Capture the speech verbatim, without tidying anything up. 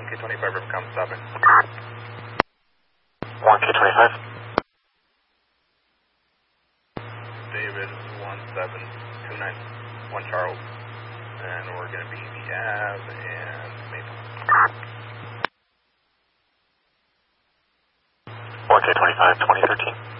K twenty-five, come stopping. one K twenty-five. David, one seven two nine, one Charles. And we're going to be the Ave and Maple. one K twenty-five, twenty thirteen.